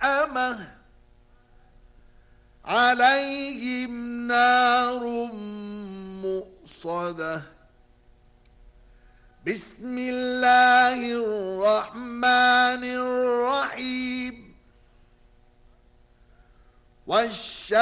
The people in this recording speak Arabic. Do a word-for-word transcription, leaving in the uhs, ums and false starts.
ملأمة عليهم نار مؤصدة بسم الله الرحمن الرحيم والشمس